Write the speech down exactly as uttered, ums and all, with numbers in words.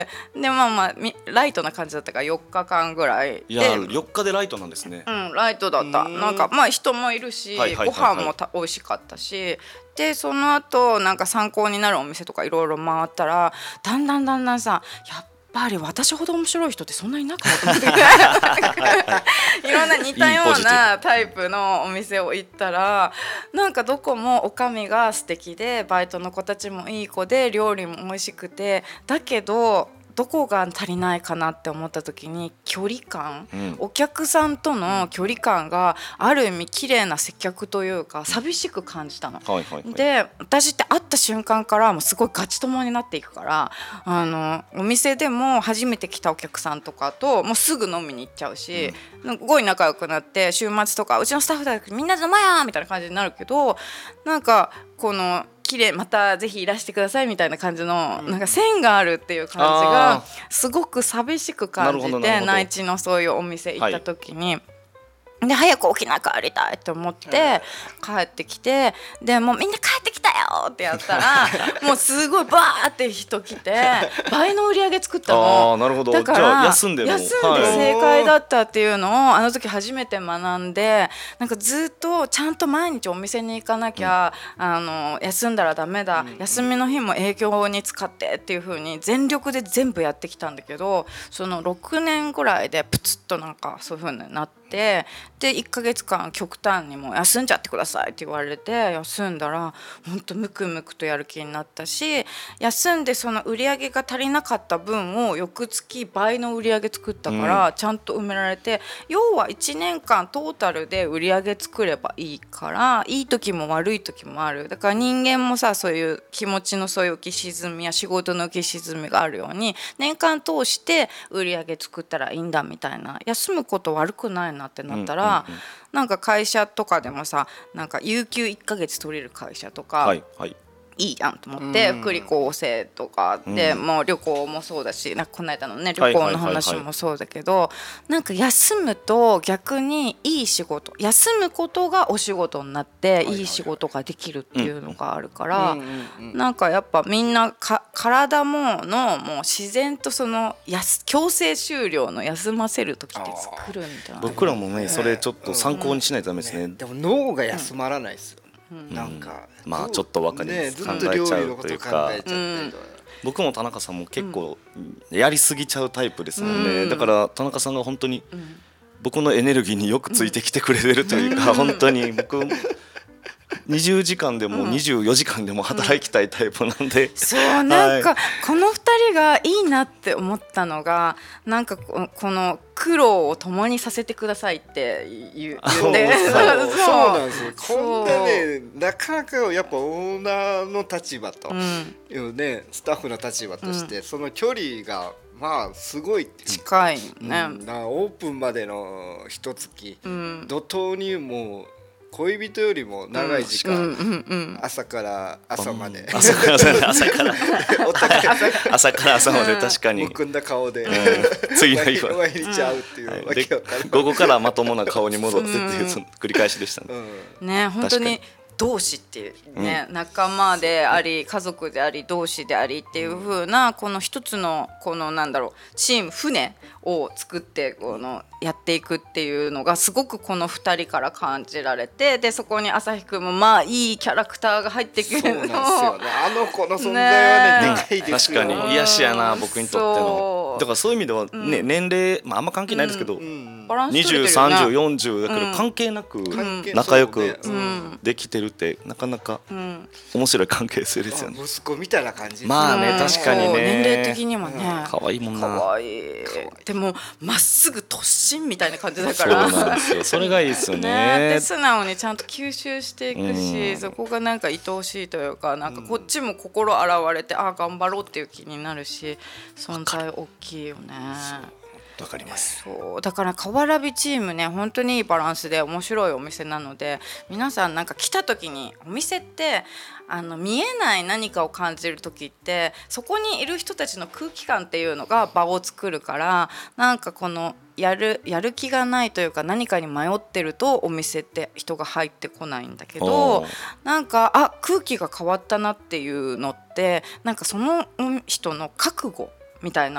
でまあまあライトな感じだったからよっかかんぐらいで。 いやよっかでライトなんですね。 うん、ライトだった。なんかまあ人もいるし、 はいはいはいはい、 ご飯もた美味しかったし、でその後なんか参考になるお店とかいろいろ回ったら、だんだんだんだんさ、やっぱり私ほど面白い人ってそんなにいなかったと思っていろんな似たようなタイプのお店を行ったら、なんかどこもおかみが素敵で、バイトの子たちもいい子で、料理も美味しくて、だけどどこが足りないかなって思った時に距離感、うん、お客さんとの距離感がある意味綺麗な接客というか寂しく感じたの、はいはいはい、で私って会った瞬間からもうすごいガチ友になっていくから、あのお店でも初めて来たお客さんとかともうすぐ飲みに行っちゃうし、うん、すごい仲良くなって、週末とかうちのスタッフだけみんなで飲まやみたいな感じになるけど、なんかこの綺麗またぜひいらしてくださいみたいな感じの、うん、なんか線があるっていう感じがすごく寂しく感じて、内地のそういうお店行った時に、はい、で早く沖縄帰りたいと思って帰ってきて、でもうみんな帰ってきたよってやったらもうすごいバーって人来て倍の売り上げ作ったの。 あ、なるほど。 だからじゃあ休んでも休んで正解だったっていうのをあの時初めて学んで、なんかずっとちゃんと毎日お店に行かなきゃ、うん、あの休んだらダメだ、うん、休みの日も営業に使ってっていう風に全力で全部やってきたんだけど、そのろくねんぐらいでプツッとなんかそういう風になって、でいっかげつかん極端にも休んじゃってくださいって言われて休んだらほんとムクムクとやる気になったし、休んでその売り上げが足りなかった分を翌月倍の売り上げ作ったからちゃんと埋められて、うん、要はいちねんかんトータルで売り上げ作ればいいから、いい時も悪い時もある。だから人間もさ、そういう気持ちのそういう浮き沈みや仕事の浮き沈みがあるように、年間通して売り上げ作ったらいいんだみたいな、休むこと悪くないなってなったら、うんうんうん、なんか会社とかでもさ、なんか有給いっかげつ取れる会社とか、はいはい、いいじゃんと思って、福利厚生とかで、うん、もう旅行もそうだし、なんかこの間のね旅行の話もそうだけど、はいはいはいはい、なんか休むと逆にいい仕事、休むことがお仕事になっていい仕事ができるっていうのがあるから、なんかやっぱみんなか体ものもう自然とそのやす強制終了の休ませる時って作るんじゃない。 僕らもねそれちょっと参考にしないとダメですね、 うんね、でも脳が休まらないですよ、うん、なんか、 うん、まあちょっと分かります、ね、考えちゃうというか、うん、僕も田中さんも結構やりすぎちゃうタイプですもんね、うん、だから田中さんが本当に僕のエネルギーによくついてきてくれてるというか、うん、本当に僕にじゅうじかんでもにじゅうよじかんでも働きたいタイプなんで、うん、 そうなんかこのふたりがいいなって思ったのが、なんかこの苦労を共にさせてくださいって言ってそうなんですよ。こんなね、なかなかやっぱオーナーの立場というね、スタッフの立場としてその距離がまあすごい近いね、 うん、オープンまでの一月、うん、怒涛にもう恋人よりも長い時間、うんうんうん、朝から朝まで、 朝から朝から朝から朝まで確かにむくんだ顔で、うん、 次の日は毎日会うっていう、うん、わけわかる。 午後からまともな顔に戻ってっていうその繰り返しでしたね、 うん、ね本当に同志っていうね、うん、仲間であり家族であり同志でありっていう風なこの一つのこのなんだろうチーム船を作ってこのやっていくっていうのがすごくこのふたりから感じられて、でそこに朝日くんもまあいいキャラクターが入ってくるの。そうなんですよね、あの子の存在はね、ねでかいですよ。 確かに癒しやな僕にとっての。だからそういう意味ではね、うん、年齢、まあ、あんま関係ないですけど、うん、にじゅう、さんじゅう、よんじゅうだけど関係なく仲良くできてるってなかなか面白い関係性ですよね、 うん、息子みたいな感じですね。 まあね確かにね、 年齢的にもね可愛いもんな。 可愛い。でもまっすぐ突進みたいな感じだからそうなんですよ、それがいいですよ ね, ねで素直にちゃんと吸収していくし、うん、そこがなんか愛おしいというか、なんかこっちも心洗われて、ああ頑張ろうっていう気になるし、存在大きいよね。 わかります。 そうだからかわらびチームね本当にいいバランスで面白いお店なので、皆さんなんか来た時にお店ってあの見えない何かを感じる時ってそこにいる人たちの空気感っていうのが場を作るから、なんかこのやる、やる気がないというか何かに迷ってるとお店って人が入ってこないんだけど、なんかあ空気が変わったなっていうのってなんかその人の覚悟みたいな